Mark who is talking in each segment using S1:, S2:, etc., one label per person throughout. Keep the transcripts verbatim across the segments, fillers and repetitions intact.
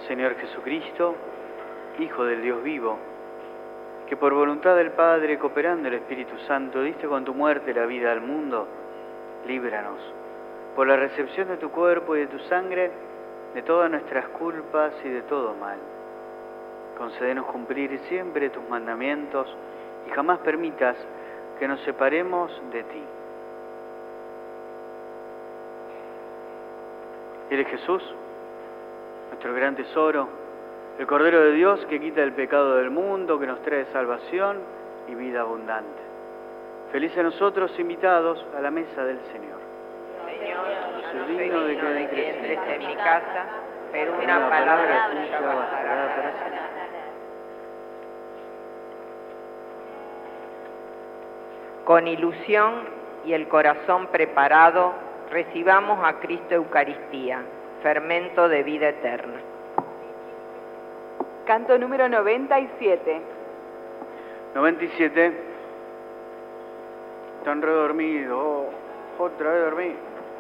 S1: Señor Jesucristo, Hijo del Dios vivo, que por voluntad del Padre, cooperando el Espíritu Santo, diste con tu muerte la vida al mundo, líbranos, por la recepción de tu cuerpo y de tu sangre, de todas nuestras culpas y de todo mal. Concédenos cumplir siempre tus mandamientos y jamás permitas que nos separemos de ti. Él es Jesús, nuestro gran tesoro, el Cordero de Dios que quita el pecado del mundo, que nos trae salvación y vida abundante. Felices nosotros invitados a la mesa del Señor.
S2: Señor,
S1: soy
S2: no soy
S1: digno de que
S2: digno de que
S1: entres
S2: entres en mi casa, pero una palabra tuya bastará
S1: bastará
S2: para
S1: para
S2: sanar. Con ilusión y el corazón preparado, recibamos a Cristo Eucaristía, fermento de vida eterna.
S3: Canto número noventa y siete.
S1: noventa y siete. Están redormidos. Oh, otra vez dormí.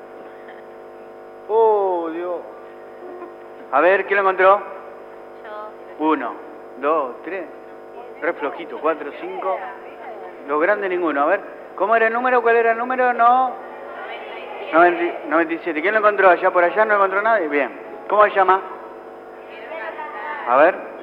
S1: Oh, Dios. A ver, ¿quién lo encontró?
S4: Yo.
S1: Uno, dos, tres. Re flojito. Cuatro, cinco. Los grandes ninguno. A ver, ¿cómo era el número? ¿Cuál era el número? No. noventa y siete. ¿Quién lo encontró? Allá por allá no encontró nadie. Bien. ¿Cómo se llama? A ver.